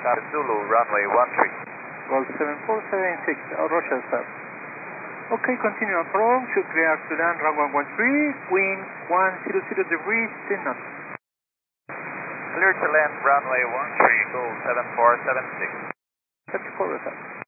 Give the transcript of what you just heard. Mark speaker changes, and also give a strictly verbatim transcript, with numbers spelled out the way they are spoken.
Speaker 1: Zulu, runway one three.
Speaker 2: Golf seven four seven six, uh, Roger, sir. Okay, continue approach, clear to land, runway one three, wind one zero zero degrees, ten knots.
Speaker 1: Clear to land, runway one three, Golf seven four seven six.
Speaker 2: That's correct, sir.